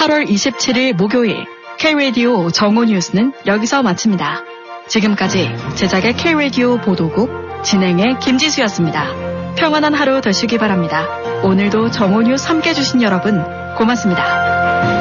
8월 27일 목요일 K-라디오 정오 뉴스는 여기서 마칩니다. 지금까지 제작의 K-라디오 보도국, 진행의 김지수였습니다. 평안한 하루 되시기 바랍니다. 오늘도 정오 뉴스 함께해 주신 여러분 고맙습니다.